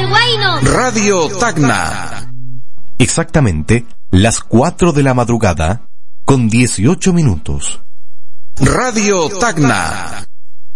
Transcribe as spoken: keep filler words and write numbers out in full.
del Guayno. Radio Tacna. Exactamente las cuatro de la madrugada con dieciocho minutos. Radio Tacna.